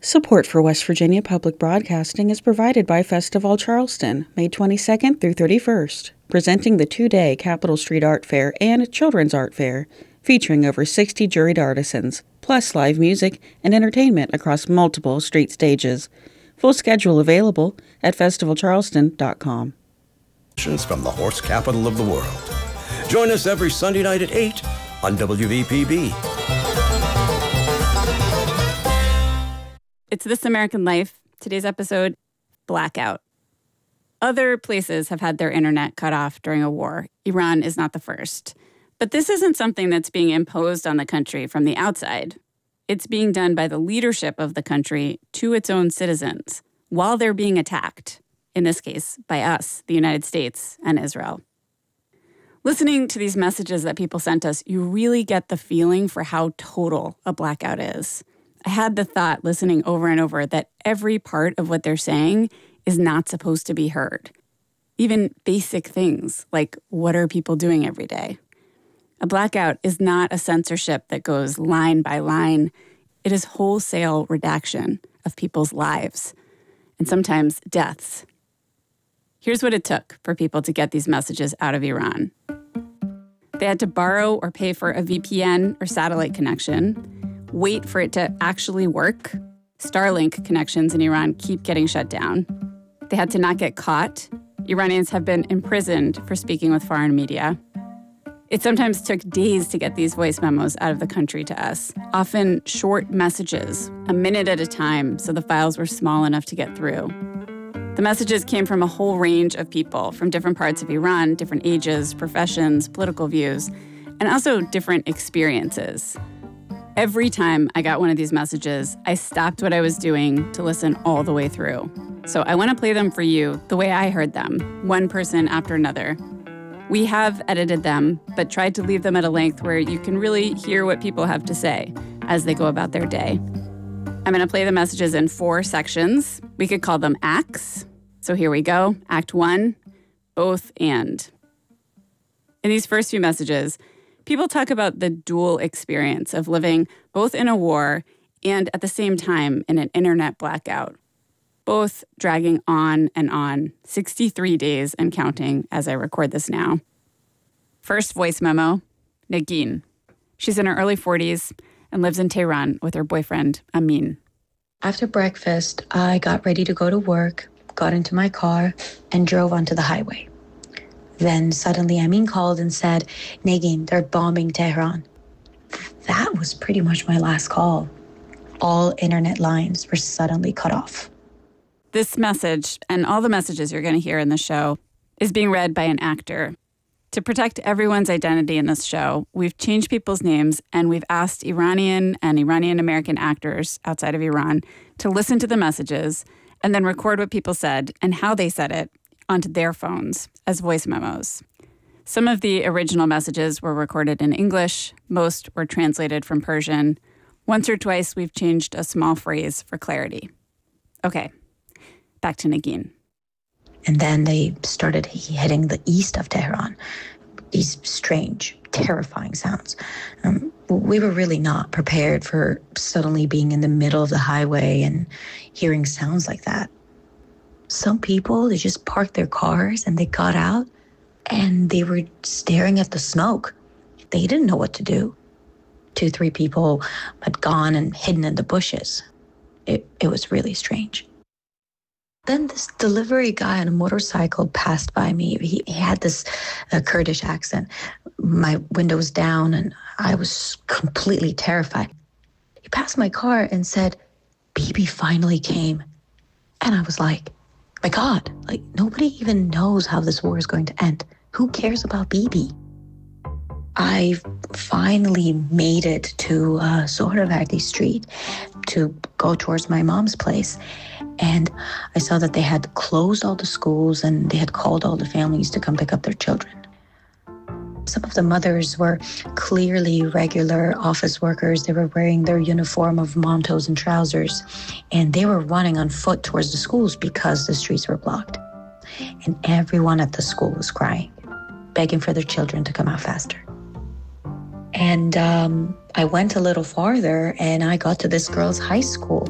Support for West Virginia Public Broadcasting is provided by Festival Charleston, May 22nd through 31st, presenting the two-day Capitol Street Art Fair and Children's Art Fair, featuring over 60 juried artisans, plus live music and entertainment across multiple street stages. Full schedule available at festivalcharleston.com. From the horse capital of the world. Join us every Sunday night at 8 on WVPB. It's This American Life. Today's episode, Blackout. Other places have had their internet cut off during a war. Iran is not the first. But this isn't something that's being imposed on the country from the outside. It's being done by the leadership of the country to its own citizens while they're being attacked, in this case, by us, the United States, and Israel. Listening to these messages that people sent us, you really get the feeling for how total a blackout is. I had the thought, listening over and over, that every part of what they're saying is not supposed to be heard. Even basic things like, what are people doing every day? A blackout is not a censorship that goes line by line. It is wholesale redaction of people's lives, and sometimes deaths. Here's what it took for people to get these messages out of Iran. They had to borrow or pay for a VPN or satellite connection, wait for it to actually work. Starlink connections in Iran keep getting shut down. They had to not get caught. Iranians have been imprisoned for speaking with foreign media. It sometimes took days to get these voice memos out of the country to us, often short messages, a minute at a time, so the files were small enough to get through. The messages came from a whole range of people from different parts of Iran, different ages, professions, political views, and also different experiences. Every time I got one of these messages, I stopped what I was doing to listen all the way through. So I want to play them for you the way I heard them, one person after another. We have edited them, but tried to leave them at a length where you can really hear what people have to say as they go about their day. I'm going to play the messages in 4 sections. We could call them acts. So here we go. Act 1, both and. In these first few messages, people talk about the dual experience of living both in a war and at the same time in an internet blackout, both dragging on and on, 63 days and counting as I record this now. First voice memo, Negin. She's in her early 40s and lives in Tehran with her boyfriend, Amin. After breakfast, I got ready to go to work, got into my car, and drove onto the highway. Then suddenly Amin called and said, Negin, they're bombing Tehran. That was pretty much my last call. All internet lines were suddenly cut off. This message, and all the messages you're going to hear in the show, is being read by an actor. To protect everyone's identity in this show, we've changed people's names and we've asked Iranian and Iranian-American actors outside of Iran to listen to the messages and then record what people said and how they said it onto their phones as voice memos. Some of the original messages were recorded in English. Most were translated from Persian. Once or twice, we've changed a small phrase for clarity. Okay, back to Negin. And then they started hitting the east of Tehran. These strange, terrifying sounds. We were really not prepared for suddenly being in the middle of the highway and hearing sounds like that. Some people, they just parked their cars and they got out and they were staring at the smoke. They didn't know what to do. 2-3 people had gone and hidden in the bushes. It was really strange. Then this delivery guy on a motorcycle passed by me. He had this Kurdish accent. My window was down and I was completely terrified. He passed my car and said, Bibi finally came. And I was like, my God, like nobody even knows how this war is going to end. Who cares about Bibi? I finally made it to Sohravardi Street to go towards my mom's place. And I saw that they had closed all the schools and they had called all the families to come pick up their children. Some of the mothers were clearly regular office workers. They were wearing their uniform of mantos and trousers, and they were running on foot towards the schools because the streets were blocked. And everyone at the school was crying, begging for their children to come out faster. And I went a little farther and I got to this girl's high school.